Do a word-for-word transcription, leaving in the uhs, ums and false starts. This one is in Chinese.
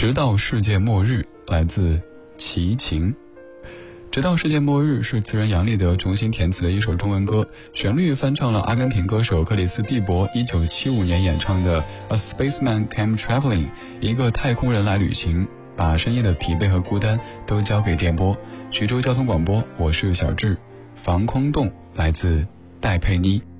直到世界末日来自齐秦。直到世界末日是词人杨立德重新填词的一首中文歌，旋律翻唱了阿根廷歌手克里斯蒂博一九七五年演唱的 A Spaceman Came Traveling， 一个太空人来旅行，把深夜的疲惫和孤单都交给电波。徐州交通广播，我是小智。防空洞来自戴佩妮。